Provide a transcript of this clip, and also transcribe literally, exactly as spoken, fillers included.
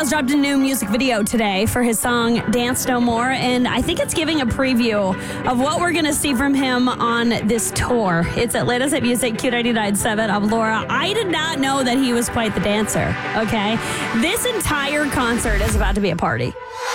Styles dropped a new music video today for his song Dance No More, and I think it's giving a preview of what we're going to see from him on this tour. It's Atlanta's Hit Music, Q ninety-nine point seven. I'm Laura. I did not know that he was quite the dancer, okay? This entire concert is about to be a party.